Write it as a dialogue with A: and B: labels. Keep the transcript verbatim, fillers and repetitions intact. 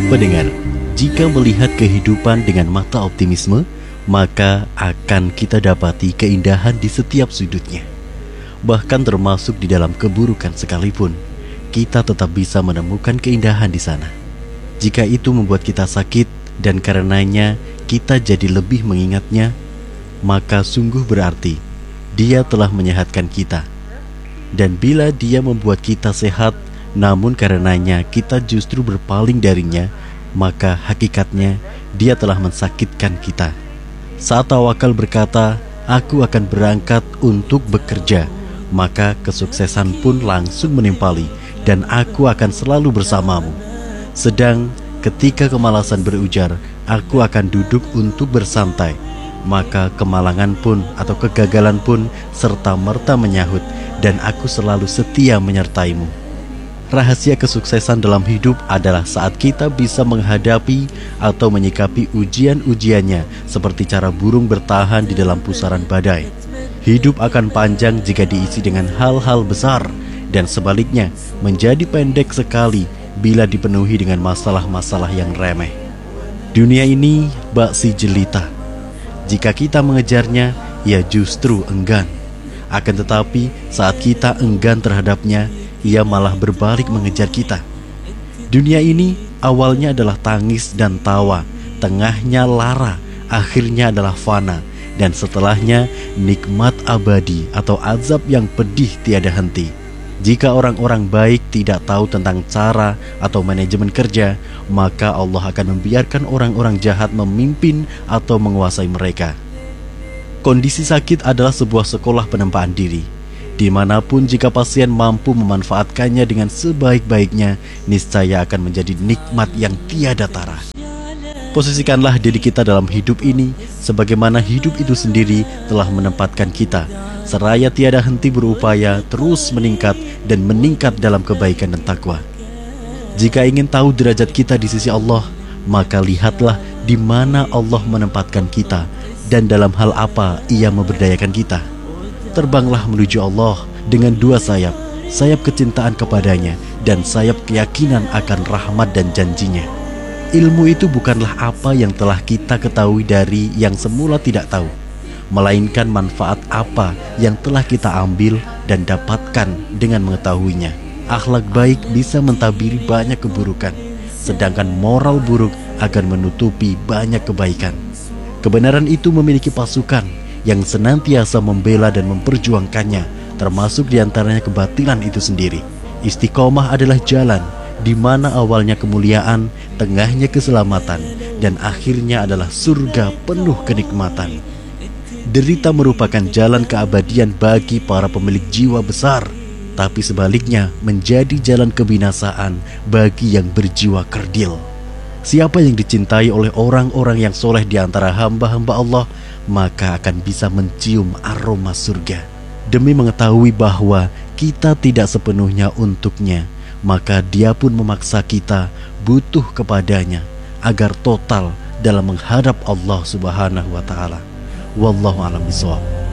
A: Pendengar, jika melihat kehidupan dengan mata optimisme, maka akan kita dapati keindahan di setiap sudutnya. Bahkan termasuk di dalam keburukan sekalipun, kita tetap bisa menemukan keindahan di sana. Jika itu membuat kita sakit dan karenanya kita jadi lebih mengingatnya, maka sungguh berarti Dia telah menyehatkan kita. Dan bila Dia membuat kita sehat, namun karenanya kita justru berpaling darinya, maka hakikatnya Dia telah mensakitkan kita. Saat tawakal berkata, "Aku akan berangkat untuk bekerja," maka kesuksesan pun langsung menimpali, dan aku akan selalu bersamamu. Sedang ketika kemalasan berujar, "Aku akan duduk untuk bersantai," maka kemalangan pun atau kegagalan pun serta-merta menyahut, "Dan aku selalu setia menyertaimu." Rahasia kesuksesan dalam hidup adalah saat kita bisa menghadapi atau menyikapi ujian-ujiannya seperti cara burung bertahan di dalam pusaran badai. Hidup akan panjang jika diisi dengan hal-hal besar, dan sebaliknya menjadi pendek sekali bila dipenuhi dengan masalah-masalah yang remeh. Dunia ini bak si jelita. Jika kita mengejarnya, ia justru enggan. Akan tetapi saat kita enggan terhadapnya, ia malah berbalik mengejar kita. Dunia ini awalnya adalah tangis dan tawa, tengahnya lara, akhirnya adalah fana, dan setelahnya nikmat abadi atau azab yang pedih tiada henti. Jika orang-orang baik tidak tahu tentang cara atau manajemen kerja, maka Allah akan membiarkan orang-orang jahat memimpin atau menguasai mereka. Kondisi sakit adalah sebuah sekolah penempaan diri. Dimanapun jika pasien mampu memanfaatkannya dengan sebaik-baiknya, niscaya akan menjadi nikmat yang tiada tara. Posisikanlah diri kita dalam hidup ini sebagaimana hidup itu sendiri telah menempatkan kita, seraya tiada henti berupaya terus meningkat dan meningkat dalam kebaikan dan takwa. Jika ingin tahu derajat kita di sisi Allah, maka lihatlah di mana Allah menempatkan kita dan dalam hal apa Ia memberdayakan kita. Terbanglah menuju Allah dengan dua sayap, sayap kecintaan kepadanya dan sayap keyakinan akan rahmat dan janjinya. Ilmu itu bukanlah apa yang telah kita ketahui dari yang semula tidak tahu, melainkan manfaat apa yang telah kita ambil dan dapatkan dengan mengetahuinya. Akhlak baik bisa mentabiri banyak keburukan, sedangkan moral buruk akan menutupi banyak kebaikan. Kebenaran itu memiliki pasukan yang senantiasa membela dan memperjuangkannya, termasuk diantaranya kebatilan itu sendiri. Istiqomah adalah jalan di mana awalnya kemuliaan, tengahnya keselamatan, dan akhirnya adalah surga penuh kenikmatan. Derita merupakan jalan keabadian bagi para pemilik jiwa besar, tapi sebaliknya menjadi jalan kebinasaan bagi yang berjiwa kerdil. Siapa yang dicintai oleh orang-orang yang soleh di antara hamba-hamba Allah, maka akan bisa mencium aroma surga. Demi mengetahui bahwa kita tidak sepenuhnya untuknya, maka Dia pun memaksa kita butuh kepadanya agar total dalam menghadap Allah Subhanahu wa Ta'ala. Wallahu a'lam bishawab.